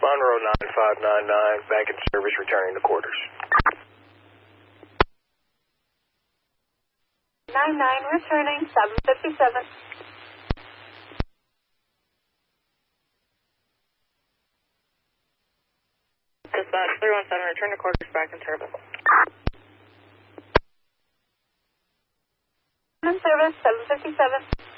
Monroe 9599, back in service, returning to quarters. 99, returning, 757. Dispatch 317, return to quarters, back in service. In service, 757.